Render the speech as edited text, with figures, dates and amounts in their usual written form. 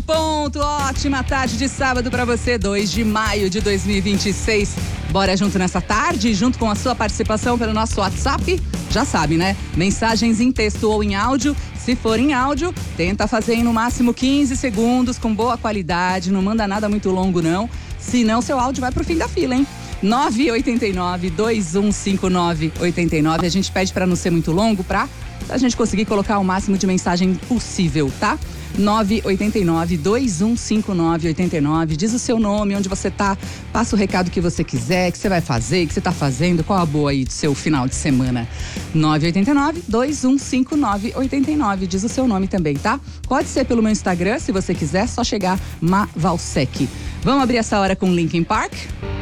ponto. Ótima tarde de sábado pra você, 2 de maio de 2026. Bora junto nessa tarde, junto com a sua participação pelo nosso WhatsApp. Já sabe, né? Mensagens em texto ou em áudio. Se for em áudio, tenta fazer em no máximo 15 segundos, com boa qualidade. Não manda nada muito longo, não. Senão, seu áudio vai pro fim da fila, hein? 989-2159-89. A gente pede pra não ser muito longo, pra a gente conseguir colocar o máximo de mensagem possível, tá? 989-2159-89. Diz o seu nome, onde você tá, passa o recado que você quiser, que você vai fazer, que você tá fazendo, qual a boa aí do seu final de semana. 989-2159-89. Diz o seu nome também, tá? Pode ser pelo meu Instagram, se você quiser, só chegar Mavalsec. Vamos abrir essa hora com Linkin Park?